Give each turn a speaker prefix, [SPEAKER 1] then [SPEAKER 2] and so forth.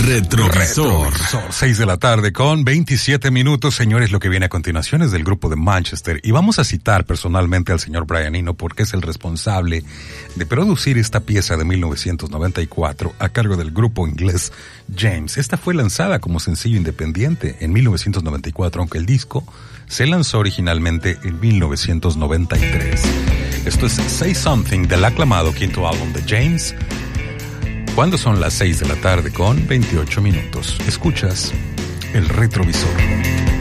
[SPEAKER 1] Retrovisor.
[SPEAKER 2] 6 de la tarde con 27 minutos. Señores, lo que viene a continuación es del grupo de Manchester. Y vamos a citar personalmente al señor Brian Eno porque es el responsable de producir esta pieza de 1994 a cargo del grupo inglés James. Esta fue lanzada como sencillo independiente en 1994, aunque el disco se lanzó originalmente en 1993. Esto es Say Something del aclamado quinto álbum de James. Cuando son las 6 de la tarde con 28 minutos, escuchas El Retrovisor.